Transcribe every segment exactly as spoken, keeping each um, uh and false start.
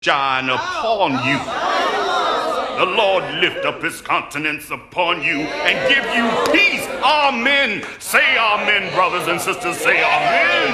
shine upon you. The Lord lift up his countenance upon you and give you peace. Amen. Say amen, brothers and sisters. Say amen.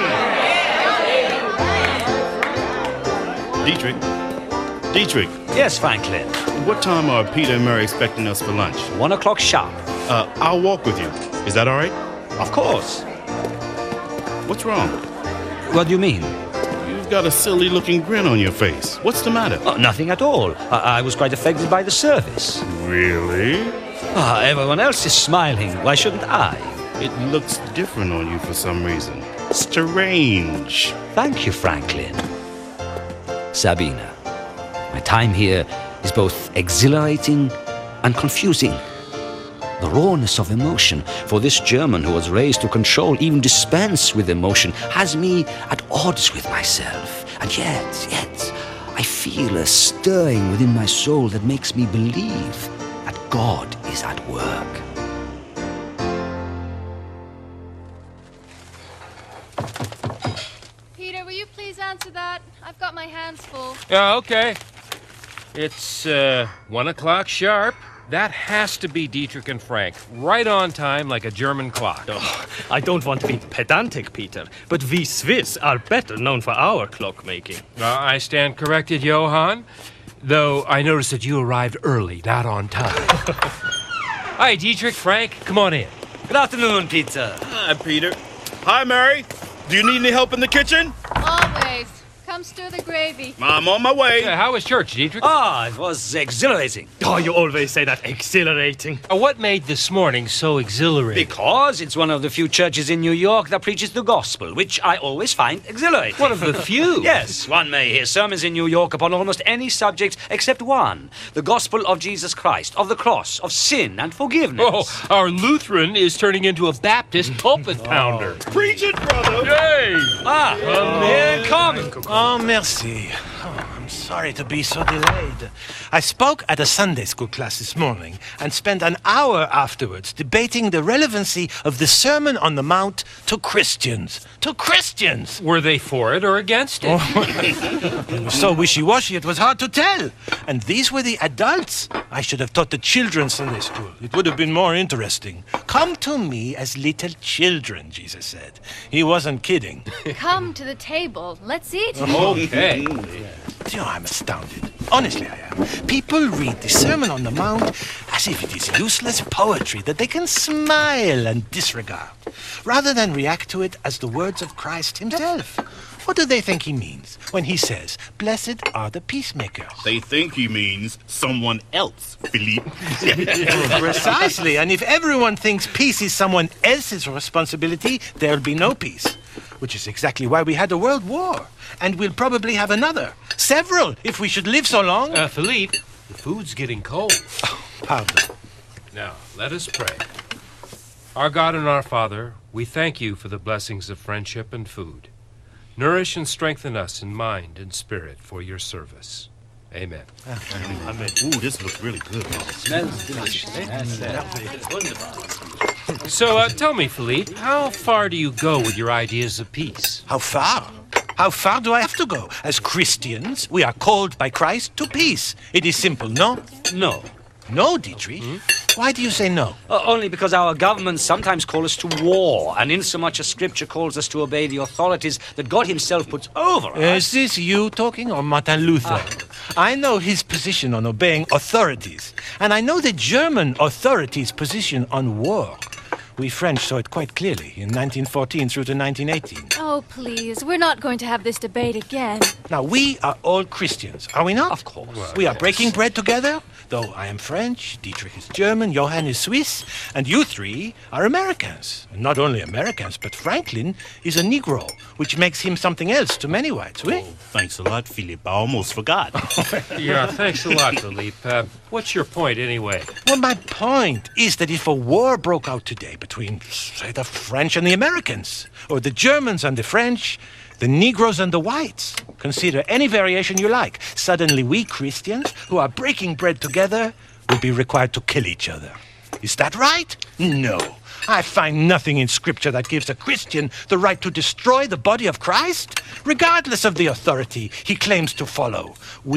Dietrich. Dietrich. Yes, Franklin. What time are Peter and Mary expecting us for lunch? One o'clock sharp. Uh, I'll walk with you. Is that all right? Of course. What's wrong? What do you mean? You've got a silly-looking grin on your face. What's the matter? Oh, nothing at all. I, I was quite affected by the service. Really? Ah, everyone else is smiling. Why shouldn't I? It looks different on you for some reason. Strange. Thank you, Franklin. Sabina, my time here is both exhilarating and confusing. The rawness of emotion for this German who was raised to control, even dispense with emotion, has me at odds with myself. And yet, yet, I feel a stirring within my soul that makes me believe that God is at work. Peter, will you please answer that? I've got my hands full. Yeah, okay. It's, uh, one o'clock sharp. That has to be Dietrich and Frank. Right on time, like a German clock. Oh, I don't want to be pedantic, Peter, but we Swiss are better known for our clockmaking. Uh, I stand corrected, Johann. Though I noticed that you arrived early, not on time. Hi, Dietrich, Frank, come on in. Good afternoon, Peter. Hi, Peter. Hi, Mary. Do you need any help in the kitchen? Always. Come stir the gravy. I'm on my way. Uh, how was church, Dietrich? Ah, it was exhilarating. Oh, you always say that exhilarating. Uh, what made this morning so exhilarating? Because it's one of the few churches in New York that preaches the gospel, which I always find exhilarating. One of the few? Yes, one may hear sermons in New York upon almost any subject except one. The gospel of Jesus Christ, of the cross, of sin and forgiveness. Oh, our Lutheran is turning into a Baptist pulpit pounder. Preach it, brother. Yay! Ah, here come. Oh, merci. Oh, I'm sorry to be so delayed. I spoke at a Sunday school class this morning and spent an hour afterwards debating the relevancy of the Sermon on the Mount to Christians. To Christians! Were they for it or against it? It was so wishy-washy it was hard to tell. And these were the adults. I should have taught the children's Sunday school. It would have been more interesting. Come to me as little children, Jesus said. He wasn't kidding. Come to the table. Let's eat. Okay. You know, I'm astounded. Honestly, I am. People read the Sermon on the Mount as if it is useless poetry that they can smile and disregard, rather than react to it as the words of Christ himself. What do they think he means when he says, "Blessed are the peacemakers"? They think he means someone else, Philippe. Precisely, and if everyone thinks peace is someone else's responsibility, there'll be no peace. Which is exactly why we had a world war. And we'll probably have another. Several, if we should live so long. Uh, Philippe, the food's getting cold. Pardon. Now, let us pray. Our God and our Father, we thank you for the blessings of friendship and food. Nourish and strengthen us in mind and spirit for your service. Amen. Amen. Ooh, this looks really good. Smells delicious. So, uh, tell me, Philippe, how far do you go with your ideas of peace? How far? How far do I have to go? As Christians, we are called by Christ to peace. It is simple, no? No. No, Dietrich. Why do you say no? Uh, only because our governments sometimes call us to war, and insomuch as Scripture calls us to obey the authorities that God himself puts over us. Is this you talking or Martin Luther? I know his position on obeying authorities, and I know the German authorities' position on war. We French saw it quite clearly in nineteen fourteen through to nineteen eighteen. Oh, please. We're not going to have this debate again. Now, we are all Christians, are we not? Of course. We are breaking bread together, though I am French, Dietrich is German, Johann is Swiss, and you three are Americans. And not only Americans, but Franklin is a Negro, which makes him something else to many whites, oui? Thanks a lot, Philippe. I almost forgot. Yeah, thanks a lot, Philippe. Uh, what's your point, anyway? Well, my point is that if a war broke out today between, say, the French and the Americans, or the Germans and the French, the Negroes and the whites, consider any variation you like, suddenly we Christians, who are breaking bread together, will be required to kill each other. Is that right? No. I find nothing in Scripture that gives a Christian the right to destroy the body of Christ, regardless of the authority he claims to follow.